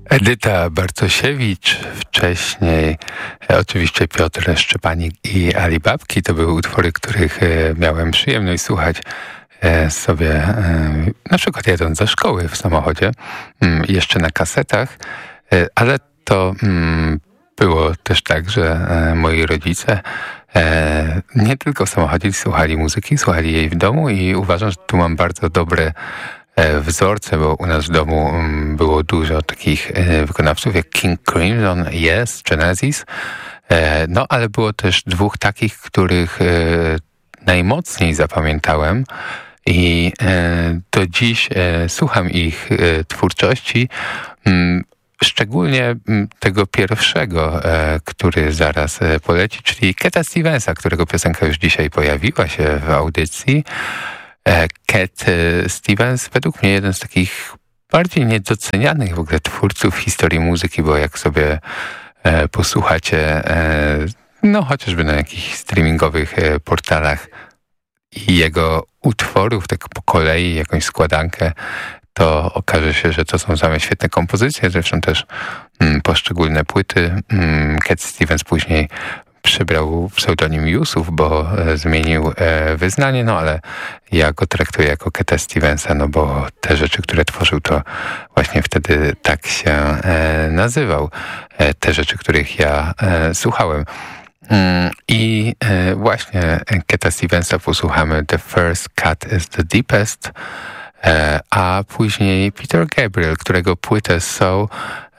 Edyta Bartosiewicz, wcześniej oczywiście Piotr Szczepanik i Ali Babki. To były utwory, których miałem przyjemność słuchać sobie na przykład jadąc do szkoły w samochodzie, jeszcze na kasetach, ale to było też tak, że moi rodzice nie tylko w samochodzie słuchali muzyki, słuchali jej w domu i uważam, że tu mam bardzo dobre wzorce, bo u nas w domu było dużo takich wykonawców jak King Crimson, Yes, Genesis, no ale było też dwóch takich, których najmocniej zapamiętałem i do dziś słucham ich twórczości, szczególnie tego pierwszego, który zaraz poleci, czyli Cata Stevensa, którego piosenka już dzisiaj pojawiła się w audycji. Cat Stevens według mnie jeden z takich bardziej niedocenianych w ogóle twórców w historii muzyki, bo jak sobie posłuchacie no chociażby na jakichś streamingowych portalach i jego utworów tak po kolei, jakąś składankę, to okaże się, że to są same świetne kompozycje, zresztą też poszczególne płyty. Cat Stevens później przybrał pseudonim Yusuf, bo zmienił wyznanie, no ale ja go traktuję jako Cata Stevensa, no bo te rzeczy, które tworzył, to właśnie wtedy tak się nazywał. Te rzeczy, których ja słuchałem. I właśnie Cata Stevensa posłuchamy The First Cut is the Deepest, a później Peter Gabriel, którego płytę Soul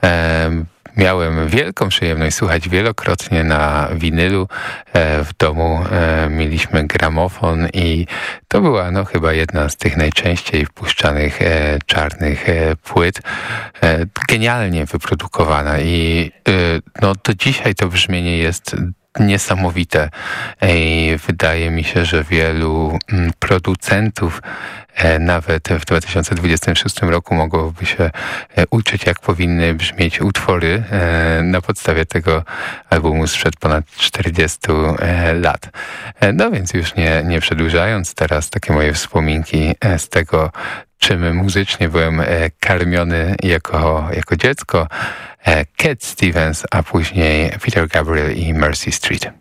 miałem wielką przyjemność słuchać wielokrotnie na winylu. W domu mieliśmy gramofon i to była no chyba jedna z tych najczęściej wpuszczanych czarnych płyt. Genialnie wyprodukowana i no do dzisiaj to brzmienie jest niesamowite i wydaje mi się, że wielu producentów nawet w 2026 roku mogłoby się uczyć, jak powinny brzmieć utwory na podstawie tego albumu sprzed ponad 40 lat. No więc już nie przedłużając, teraz takie moje wspominki z tego, czym muzycznie byłem karmiony jako dziecko. Cat Stevens, a później Peter Gabriel i Mercy Street.